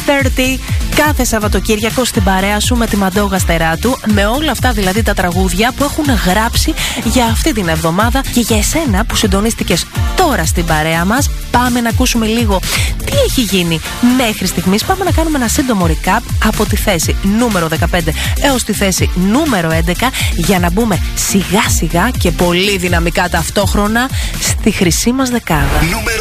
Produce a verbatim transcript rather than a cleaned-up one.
τριάντα κάθε Σαββατοκύριακο στην παρέα σου με τη Μαντόγα Στεράτου. Με όλα αυτά δηλαδή τα τραγούδια που έχουν γράψει για αυτή την εβδομάδα και για εσένα που συντονίστηκες τώρα στην παρέα μας. Πάμε να ακούσουμε λίγο τι έχει γίνει μέχρι στιγμής. Πάμε να κάνουμε ένα σύντομο recap από τη θέση νούμερο δεκαπέντε έως τη θέση νούμερο έντεκα για να μπούμε σιγά σιγά και πολύ δυναμικά ταυτόχρονα στη χρυσή μας δεκάδα.